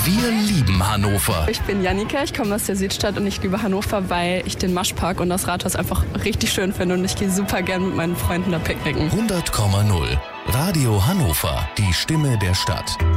Wir lieben Hannover. Ich bin Jannika, ich komme aus der Südstadt und ich liebe Hannover, weil ich den Maschpark und das Rathaus einfach richtig schön finde und ich gehe super gern mit meinen Freunden da picknicken. 100,0 Radio Hannover, die Stimme der Stadt.